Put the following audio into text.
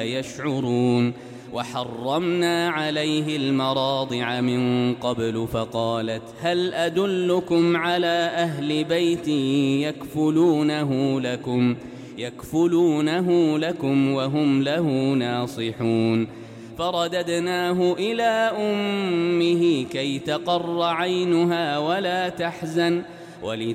يشعرون وحرمنا عليه المراضع من قبل فقالت هل أدلكم على أهل بيت يكفلونه لكم وهم له ناصحون فرددناه إلى أمه كي تقر عينها ولا تحزن